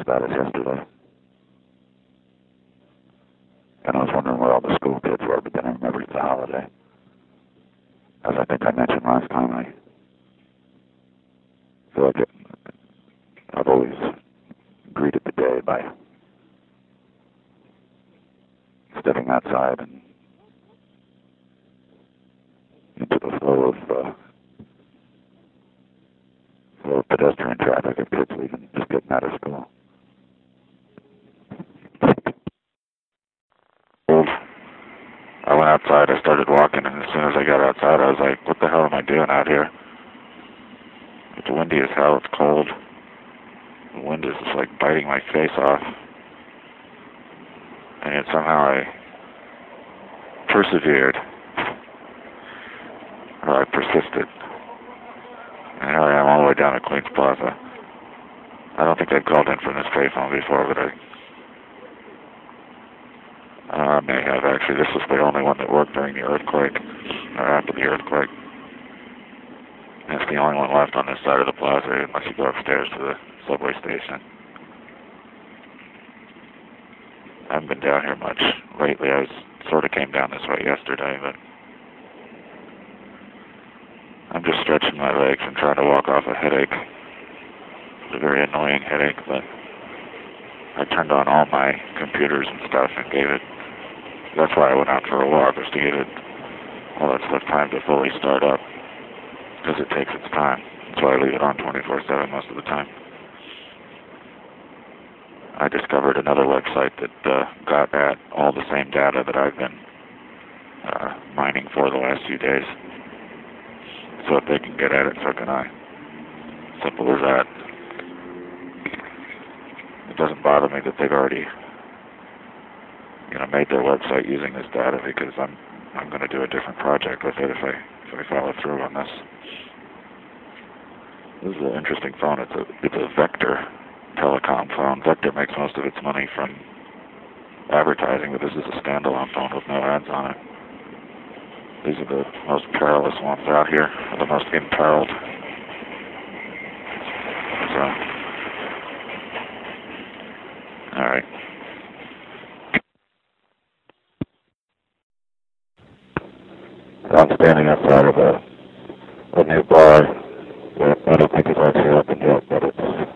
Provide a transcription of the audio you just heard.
about us yesterday. And I was wondering where all the school kids were, but then I remembered it's a holiday. As I think I mentioned last time, I feel like I've always greeted the day by stepping outside and into the flow of pedestrian traffic of kids leaving, just getting out of school. I went outside, I started walking, and as soon as I got outside, I was like, what the hell am I doing out here? It's windy as hell, it's cold. The wind is just like biting my face off. And yet somehow I persevered. Or I persisted. And here I am all the way down at Queens Plaza. I don't think I've called in from this payphone before, but I may have actually. This was the only one that worked during the earthquake, or after the earthquake. And it's the only one left on this side of the plaza, unless you go upstairs to the subway station. I haven't been down here much lately. I sort of came down this way yesterday, but I'm just stretching my legs and trying to walk off a headache. It's a very annoying headache, but I turned on all my computers and stuff and gave it. That's why I went out for a walk, was to give it all that stuff time to fully start up, because it takes its time. That's why I leave it on 24/7 most of the time. I discovered another website that got at all the same data that I've been mining for the last few days. So if they can get at it, so can I. Simple as that. It doesn't bother me that they've already, made their website using this data, because I'm going to do a different project with it if I follow through on this. This is an interesting phone. It's a Vector telecom phone. Vector makes most of its money from advertising, but this is a standalone phone with no ads on it. These are the most perilous ones out here, or the most imperiled. So, alright. I'm standing outside of a new bar. I don't think it's actually open yet, but it's